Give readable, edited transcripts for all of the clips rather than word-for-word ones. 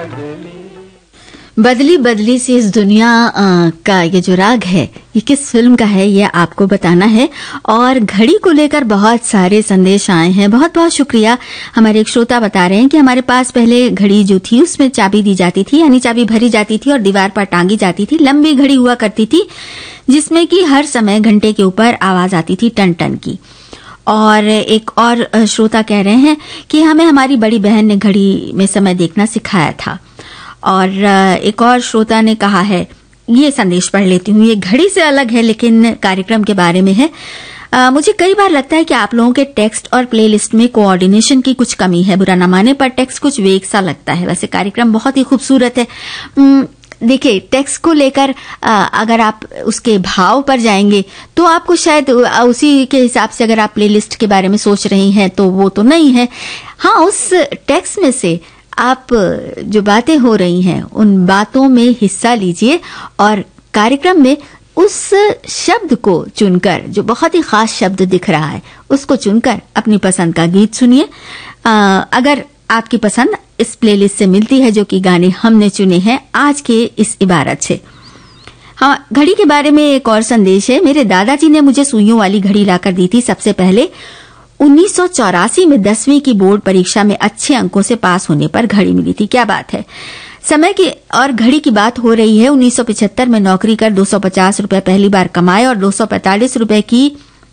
बदली बदली सी इस दुनिया का ये जो राग है, ये किस फिल्म का है ये आपको बताना है। और घड़ी को लेकर बहुत सारे संदेश आए हैं। बहुत बहुत शुक्रिया। हमारे एक श्रोता बता रहे हैं कि हमारे पास पहले घड़ी जो थी उसमें चाबी दी जाती थी, यानी चाबी भरी जाती थी और दीवार पर टांगी जाती थी। लंबी घड़ी हुआ करती थी जिसमें कि हर समय घंटे के ऊपर आवाज आती थी टन टन की। और एक और श्रोता कह रहे हैं कि हमें हमारी बड़ी बहन ने घड़ी में समय देखना सिखाया था। और एक और श्रोता ने कहा है, ये संदेश पढ़ लेती हूँ, ये घड़ी से अलग है लेकिन कार्यक्रम के बारे में है। मुझे कई बार लगता है कि आप लोगों के टेक्स्ट और प्लेलिस्ट में कोऑर्डिनेशन की कुछ कमी है। बुरा न माने पर टेक्स्ट कुछ वेग सा लगता है। वैसे कार्यक्रम बहुत ही खूबसूरत है। देखिए, टेक्स्ट को लेकर अगर आप उसके भाव पर जाएंगे तो आपको शायद उसी के हिसाब से, अगर आप प्लेलिस्ट के बारे में सोच रही हैं तो वो तो नहीं है। हाँ, उस टेक्स्ट में से आप जो बातें हो रही हैं उन बातों में हिस्सा लीजिए और कार्यक्रम में उस शब्द को चुनकर, जो बहुत ही खास शब्द दिख रहा है, उसको चुनकर अपनी पसंद का गीत सुनिए। अगर आपकी पसंद इस प्लेलिस्ट से मिलती है जो कि गाने हमने चुने हैं आज के इस इबारत से। हाँ, घड़ी के बारे में एक और संदेश है। मेरे दादाजी ने मुझे सुइयों वाली घड़ी लाकर दी थी सबसे पहले 1984 में 10वीं की बोर्ड परीक्षा में अच्छे अंकों से पास होने पर घड़ी मिली थी। क्या बात है। समय की और घड़ी की बात हो रही है। 1975 में नौकरी कर 250 रुपए पहली बार कमाए और 245 रुपए की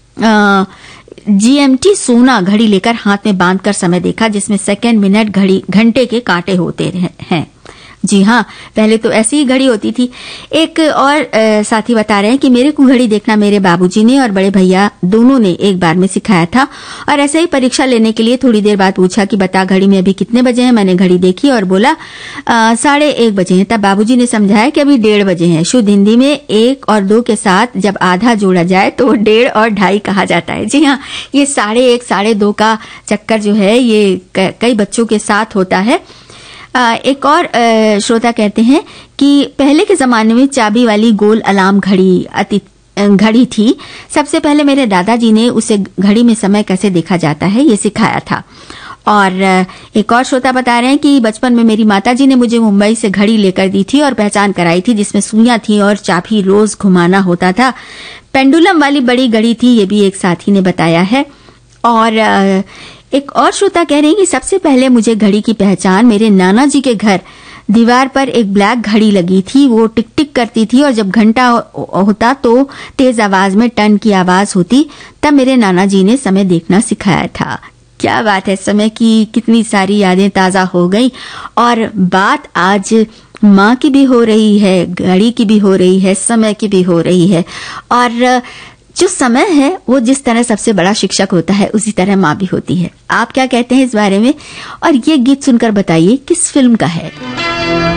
GMT सोना घड़ी लेकर हाथ में बांधकर समय देखा, जिसमें सेकंड, मिनट, घड़ी, घंटे के कांटे होते हैं। जी हाँ, पहले तो ऐसी ही घड़ी होती थी। एक और साथी बता रहे हैं कि मेरे को घड़ी देखना मेरे बाबूजी ने और बड़े भैया दोनों ने एक बार में सिखाया था। और ऐसे ही परीक्षा लेने के लिए थोड़ी देर बाद पूछा कि बता घड़ी में अभी कितने बजे हैं। मैंने घड़ी देखी और बोला 1:30 बजे हैं। तब बाबूजी ने समझाया कि अभी 1:30 बजे हैं। शुद्ध हिंदी में 1 और 2 के साथ जब आधा जोड़ा जाए तो 1:30 और 2:30 कहा जाता है। जी हाँ, ये 1:30, 2:30 का चक्कर जो है ये कई बच्चों के साथ होता है। एक और श्रोता कहते हैं कि पहले के जमाने में चाबी वाली गोल अलार्म घड़ी थी। सबसे पहले मेरे दादाजी ने उसे घड़ी में समय कैसे देखा जाता है ये सिखाया था। और एक और श्रोता बता रहे हैं कि बचपन में मेरी माताजी ने मुझे मुंबई से घड़ी लेकर दी थी और पहचान कराई थी, जिसमें सुइयां थी और चाबी रोज घुमाना होता था। पेंडुलम वाली बड़ी घड़ी थी, ये भी एक साथी ने बताया है। और एक और श्रोता कह रहे हैं कि सबसे पहले मुझे घड़ी की पहचान मेरे नाना जी के घर दीवार पर एक ब्लैक घड़ी लगी थी। वो टिक टिक करती थी और जब घंटा होता तो तेज आवाज में टन की आवाज होती। तब मेरे नाना जी ने समय देखना सिखाया था। क्या बात है, समय की कितनी सारी यादें ताजा हो गई। और बात आज माँ की भी हो रही है, घड़ी की भी हो रही है, समय की भी हो रही है। और जो समय है वो जिस तरह सबसे बड़ा शिक्षक होता है उसी तरह माँ भी होती है। आप क्या कहते हैं इस बारे में? और ये गीत सुनकर बताइए किस फिल्म का है।